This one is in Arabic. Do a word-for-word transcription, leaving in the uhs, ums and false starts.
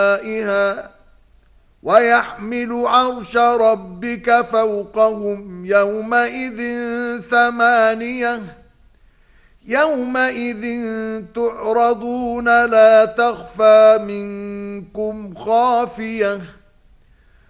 ويحمل عرش ربك فوقهم يومئذ ثمانية يومئذ تعرضون لا تخفى منكم خافية